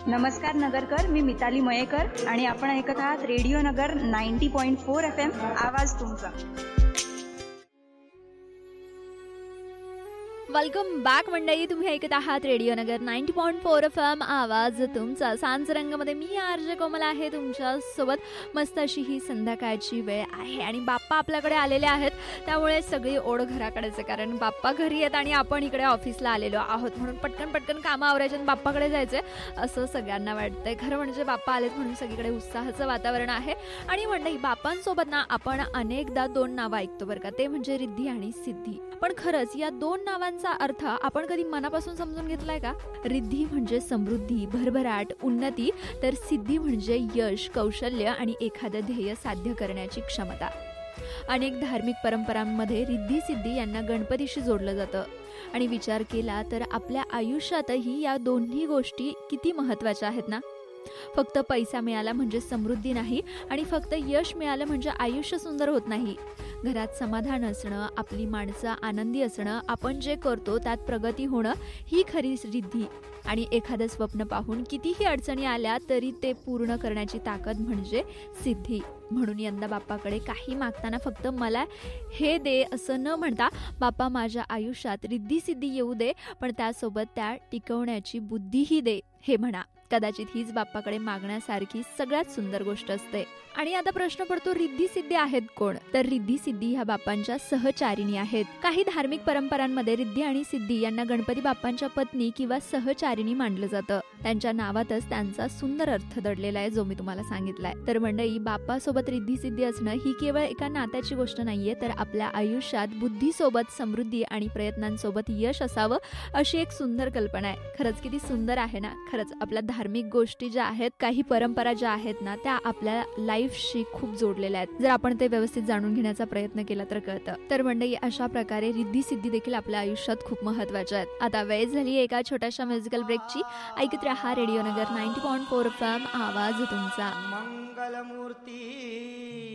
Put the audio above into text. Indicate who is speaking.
Speaker 1: नमस्कार नगरकर, मी मिताली मयेकर आणि आपण ऐकत आहात रेडिओ नगर 90.4 FM. आवाज तुमचा.
Speaker 2: वेलकम बॅक मंडळी, तुम्ही ऐकत आहात रेडिओ नगर 90.4 FM. आवाज तुमचा. सांज रंगमध्ये मी आरजे कोमल आहे तुमच्या सोबत. मस्त अशी ही संध्याकाळची वेळ आहे आणि बाप्पा आपल्याकडे आलेले आहेत, त्यामुळे सगळी ओढ घराकडेच आहे. कारण बाप्पा घरी आहेत आणि आपण इकडे ऑफिसला आलेलो आहोत, म्हणून पटकन कामं आवरायचे आणि बाप्पाकडे जायचंय असं सगळ्यांना वाटतंय. खरं म्हणजे बाप्पा आलेत म्हणून सगळीकडे उत्साहाचं वातावरण आहे. आणि मंडळी, बाप्पांसोबत ना आपण अनेकदा दोन नावं ऐकतो बरं का, ते म्हणजे रिद्धी आणि सिद्धी. पण खरंच या दोन नावांचा अर्थ आपण कधी मनापासून समजून घेतलाय का? रिद्धी म्हणजे समृद्धी, भरभराट, उन्नती, तर सिद्धी म्हणजे यश, कौशल्य आणि एखादं ध्येय साध्य करण्याची क्षमता. अनेक धार्मिक परंपरांमध्ये रिद्धी सिद्धी यांना गणपतीशी जोडलं जातं. आणि विचार केला तर आपल्या आयुष्यातही या दोन्ही गोष्टी किती महत्त्वाच्या आहेत ना. फक्त पैसा मिळाला म्हणजे समृद्धी नाही आणि फक्त यश मिळालं म्हणजे आयुष्य सुंदर होत नाही. घरात समाधान असणं, आपली माणसं आनंदी असणं, आपण जे करतो त्यात प्रगती होणं, ही खरी रिद्धी. आणि एखादं स्वप्न पाहून कितीही अडचणी आल्या तरी ते पूर्ण करण्याची ताकद म्हणजे सिद्धी. म्हणून यंदा बाप्पाकडे काही मागताना फक्त मला हे दे असं न म्हणता, बाप्पा माझ्या आयुष्यात रिद्धी सिद्धी येऊ दे, पण त्यासोबत त्या टिकवण्याची बुद्धीही दे हे म्हणा. कदाचित हीच बाप्पाकडे मागण्यासारखी सगळ्यात सुंदर गोष्ट असते. आणि आता प्रश्न पडतो, रिद्धी सिद्धी आहेत कोण? तर रिद्धी सिद्धी ह्या बाप्पांच्या सहचारिणी आहेत. काही धार्मिक परंपरांमध्ये रिद्धी आणि सिद्धी यांना गणपती बाप्पांच्या पत्नी किंवा सहचारिणी मानलं जातं. त्यांच्या नावातच त्यांचा सुंदर अर्थ दडलेला आहे, जो मी तुम्हाला सांगितलाय. तर मंडळी, बाप्पासोबत रिद्धी सिद्धी असणं ही केवळ एका नात्याची गोष्ट नाहीये, तर आपल्या आयुष्यात बुद्धीसोबत समृद्धी आणि प्रयत्नांसोबत यश असावं अशी एक सुंदर कल्पना आहे. खरंच किती सुंदर आहे ना. खरंच आपल्या धार्मिक गोष्टी ज्या आहेत, काही परंपरा ज्या आहेत ना, त्या आपल्या लाईफशी खूप जोडलेल्या आहेत. जर आपण ते व्यवस्थित जाणून घेण्याचा प्रयत्न केला तर कळतं. तर मंडळी, अशा प्रकारे रिद्धी सिद्धी देखील आपल्या आयुष्यात खूप महत्वाच्या आहेत. आता वेळ झाली एका छोट्याशा म्युझिकल ब्रेकची. ऐकत रहा रेडिओ नगर 90.4 FM. आवाज तुमचा.
Speaker 3: मंगलमूर्ती